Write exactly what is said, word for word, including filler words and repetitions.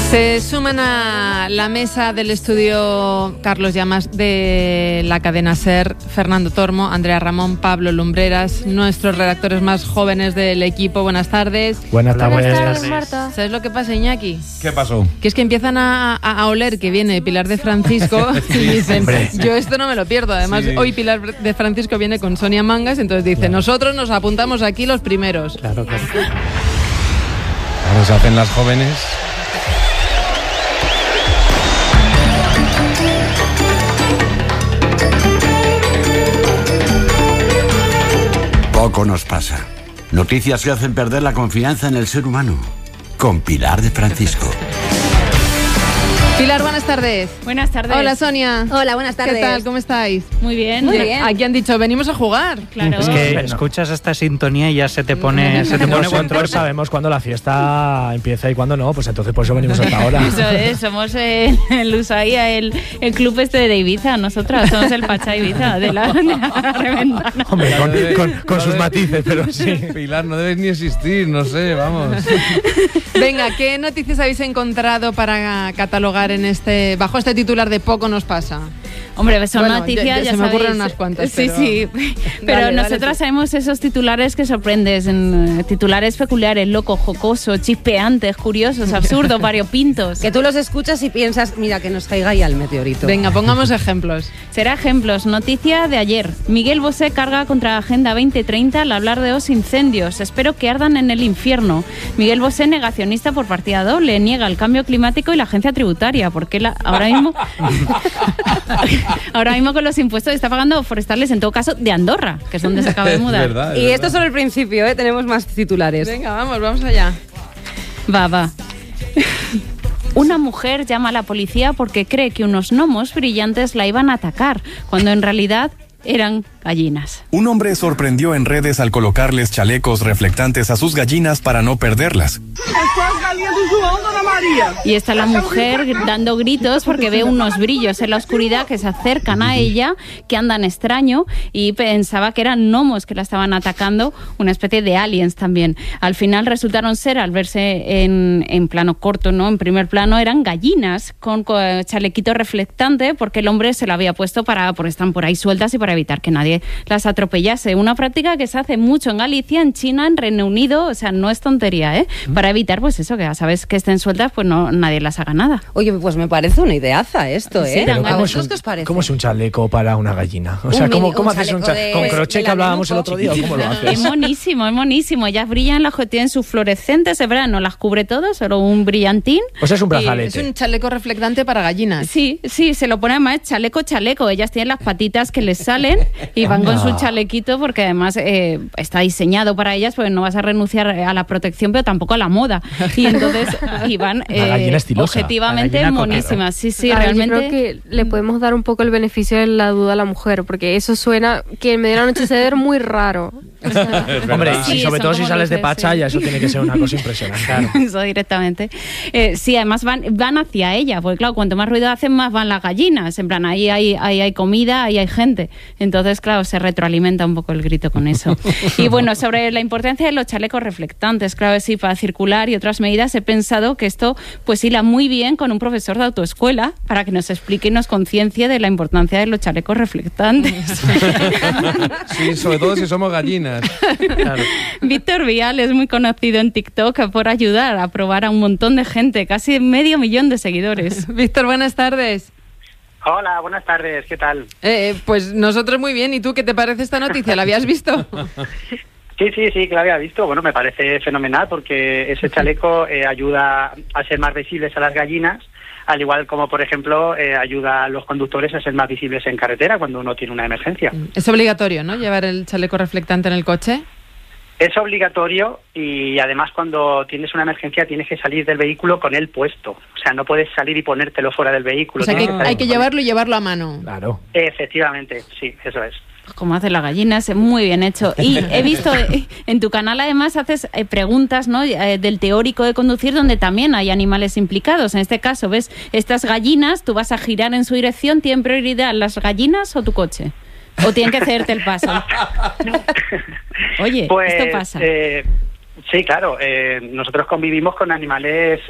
Se suman a la mesa del estudio Carlos Llamas de la cadena SER, Fernando Tormo, Andrea Ramón, Pablo Lumbreras, nuestros redactores más jóvenes del equipo. Buenas tardes. Buenas tardes, Buenas tardes. tardes, Marta. ¿Sabes lo que pasa, Iñaki? ¿Qué pasó? Que es que empiezan a, a, a oler que viene Pilar de Francisco y dicen, hombre. yo esto no me lo pierdo. Además, Sí. hoy Pilar de Francisco viene con Sonia Mangas, entonces dice, Claro. nosotros nos apuntamos aquí los primeros. Claro, claro. Ahora se hacen las jóvenes. Poco nos pasa. Noticias que hacen perder la confianza en el ser humano. Con Pilar de Francisco. Pilar, buenas tardes. Buenas tardes. Hola, Sonia. Hola, buenas tardes. ¿Qué tal? ¿Cómo estáis? Muy bien. Muy bien. Aquí han dicho, venimos a jugar. Claro. Es que Bueno. escuchas esta sintonía y ya se te pone, se te pone buen Nosotros cuerpo. sabemos cuándo la fiesta empieza y cuándo no, pues entonces por eso venimos hasta ahora. Eso es, somos el, el Ushuaia, el, el club este de Ibiza, nosotras somos el Pachá Ibiza de la, de la reventana. Hombre, con, con- con sus matices, pero sí. Pilar, no debes ni existir, no sé, vamos. Venga, ¿qué noticias habéis encontrado para catalogar en este bajo este titular de poco nos pasa? Hombre, son Bueno, noticias, ya- ya ya se me sabéis. ocurren unas cuantas, Sí, pero- sí. Pero Dale, dale nosotras tú. sabemos esos titulares que sorprendes, en, eh, titulares peculiares, locos, jocosos, chispeantes, curiosos, absurdos, variopintos. Que tú los escuchas y piensas, mira, que nos caiga ya el meteorito. Venga, pongamos ejemplos. Será ejemplos. Noticia de ayer. Miguel Bosé carga contra Agenda veinte treinta al hablar de los incendios. Espero que ardan en el infierno. Miguel Bosé, negacionista por partida doble, niega el cambio climático y la agencia tributaria, porque la, ahora mismo ahora mismo con los impuestos está pagando forestales, en todo caso, de Andorra, que es donde se acaba de Es mudar. verdad, es Y verdad. esto es solo el principio, ¿eh? Tenemos más titulares. Venga, vamos, vamos allá. Va, va. Una mujer llama a la policía porque cree que unos gnomos brillantes la iban a atacar, cuando en realidad eran gallinas. Un hombre sorprendió en redes al colocarles chalecos reflectantes a sus gallinas para no perderlas. Y está la mujer dando gritos porque ve unos brillos en la oscuridad que se acercan a ella, que andan extraño, y pensaba que eran gnomos que la estaban atacando, una especie de aliens también. Al final resultaron ser, al verse en, en plano corto, ¿no? En primer plano, eran gallinas con co- chalequito reflectante, porque el hombre se lo había puesto para, porque están por ahí sueltas y para evitar que nadie las atropellase. Una práctica que se hace mucho en Galicia, en China, en Reino Unido, o sea, no es tontería, ¿eh? Para evitar, pues eso, que ya sabes que estén sueltas, pues no nadie las haga nada. Oye, pues me parece una ideaza esto, Sí, ¿eh? dan ¿A ganas. vosotros qué os parece? ¿Cómo es un chaleco para una gallina? O Un sea, ¿cómo, mini- cómo un haces un chaleco chaleco? de- ¿Con crochet de que hablábamos el lanuco. otro día? ¿O cómo lo Es haces? monísimo, es monísimo. Ellas brillan, las tienen sus fluorescentes, es verdad, no las cubre todo, solo un brillantín. Pues es un Es brazalete. un chaleco reflectante para gallinas. Sí, sí, se lo pone además chaleco, chaleco. Ellas tienen las patitas que les salen y van con su chalequito porque además eh, está diseñado para ellas, porque no vas a renunciar a la protección, pero tampoco a la moda. Y entonces y van La gallina estilosa. objetivamente La gallina coqueta. monísimas. Sí, sí, A ver, realmente. Yo creo que le podemos dar un poco el beneficio de la duda a la mujer, porque eso suena que en medio de la noche se debe ver muy raro. O sea, Hombre, Sí, y sobre son todo si como sales de luces, Pacha, sí. ya eso tiene que ser una cosa impresionante. Claro. Eso directamente. Eh, sí, además van, van hacia ella, porque claro, cuanto más ruido hacen, más van las gallinas. En plan, ahí hay, ahí hay comida, ahí hay gente. Entonces, claro, se retroalimenta un poco el grito con eso. Y bueno, sobre la importancia de los chalecos reflectantes, claro, sí, para circular y otras medidas, he pensado que esto pues hila muy bien con un profesor de autoescuela para que nos explique y nos conciencie de la importancia de los chalecos reflectantes. Sí, sobre todo si somos gallinas. Claro. Víctor Vial es muy conocido en TikTok por ayudar a probar a un montón de gente, casi medio millón de seguidores. Víctor, buenas tardes. Hola, buenas tardes, ¿qué tal? Eh, pues nosotros muy bien. ¿Y tú qué te parece esta noticia? ¿La habías visto? Sí, sí, sí, que la había visto. Bueno, me parece fenomenal porque ese chaleco eh, ayuda a ser más visibles a las gallinas, al igual como, por ejemplo, eh, ayuda a los conductores a ser más visibles en carretera cuando uno tiene una emergencia. Es obligatorio, ¿no? Llevar el chaleco reflectante en el coche. Es obligatorio y además cuando tienes una emergencia tienes que salir del vehículo con él puesto. O sea, no puedes salir y ponértelo fuera del vehículo. O sea, que tienes salir hay que con él. llevarlo y llevarlo a mano. Claro. Efectivamente, sí, eso es. Como hace la gallina, es muy bien hecho. Y he visto eh, en tu canal además haces eh, preguntas, ¿no? Eh, del teórico de conducir, donde también hay animales implicados. En este caso, ves estas gallinas, tú vas a girar en su dirección, ¿tienen prioridad las gallinas o tu coche? ¿O tienen que cederte el paso? Oye, Pues, esto pasa. eh, sí, claro. Eh, nosotros convivimos con animales